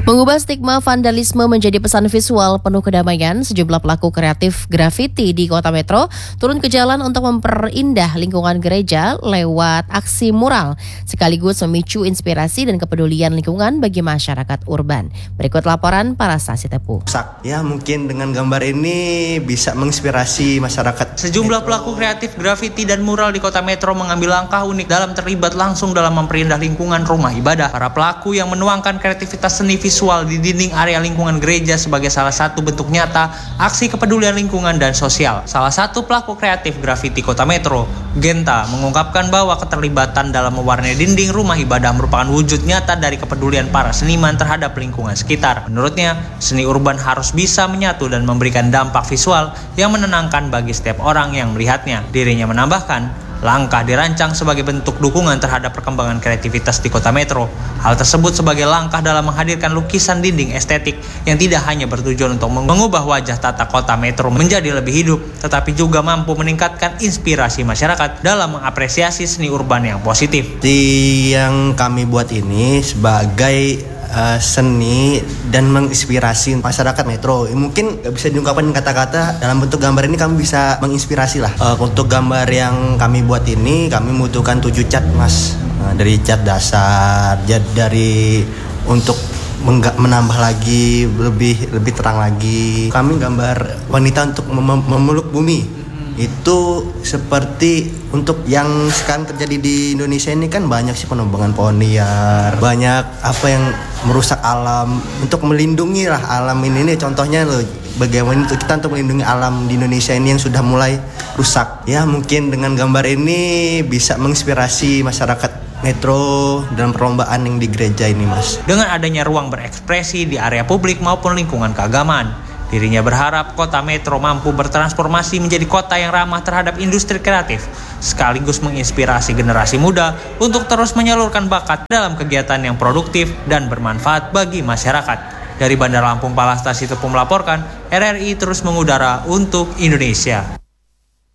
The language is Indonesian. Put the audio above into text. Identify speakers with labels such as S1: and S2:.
S1: Mengubah stigma vandalisme menjadi pesan visual penuh kedamaian, sejumlah pelaku kreatif grafiti di Kota Metro turun ke jalan untuk memperindah lingkungan gereja lewat aksi mural, sekaligus memicu inspirasi dan kepedulian lingkungan bagi masyarakat urban. Berikut laporan para saksi Tepu.
S2: Ya, mungkin dengan gambar ini bisa menginspirasi masyarakat.
S3: Sejumlah pelaku kreatif grafiti dan mural di Kota Metro mengambil langkah unik dalam terlibat langsung dalam memperindah lingkungan rumah ibadah. Para pelaku yang menuangkan kreativitas seni visual di dinding area lingkungan gereja sebagai salah satu bentuk nyata aksi kepedulian lingkungan dan sosial. Salah satu pelaku kreatif grafiti Kota Metro, Genta, mengungkapkan bahwa keterlibatan dalam mewarnai dinding rumah ibadah merupakan wujud nyata dari kepedulian para seniman terhadap lingkungan sekitar. Menurutnya, seni urban harus bisa menyatu dan memberikan dampak visual yang menenangkan bagi setiap orang yang melihatnya. Dirinya menambahkan, langkah dirancang sebagai bentuk dukungan terhadap perkembangan kreativitas di Kota Metro. Hal tersebut sebagai langkah dalam menghadirkan lukisan dinding estetik yang tidak hanya bertujuan untuk mengubah wajah tata Kota Metro menjadi lebih hidup, tetapi juga mampu meningkatkan inspirasi masyarakat dalam mengapresiasi seni urban yang positif.
S2: Yang kami buat ini sebagai seni dan menginspirasi masyarakat Metro. Mungkin gak bisa diungkapkan dengan kata-kata. Dalam bentuk gambar ini kami bisa menginspirasi lah. Untuk gambar yang kami buat ini kami membutuhkan 7 cat, Mas. Dari cat dasar, dari untuk menambah lagi lebih terang lagi. Kami gambar wanita untuk memeluk bumi. Itu seperti untuk yang sekarang terjadi di Indonesia ini kan banyak sih penebangan pohon liar, banyak apa yang merusak alam. Untuk melindungi lah alam ini contohnya loh, bagaimana kita untuk melindungi alam di Indonesia ini yang sudah mulai rusak. Ya, mungkin dengan gambar ini bisa menginspirasi masyarakat Metro dalam perlombaan yang di gereja ini, Mas.
S3: Dengan adanya ruang berekspresi di area publik maupun lingkungan keagamaan, dirinya berharap Kota Metro mampu bertransformasi menjadi kota yang ramah terhadap industri kreatif, sekaligus menginspirasi generasi muda untuk terus menyalurkan bakat dalam kegiatan yang produktif dan bermanfaat bagi masyarakat. Dari Bandar Lampung, Palastasi Tepu melaporkan, RRI terus mengudara untuk Indonesia.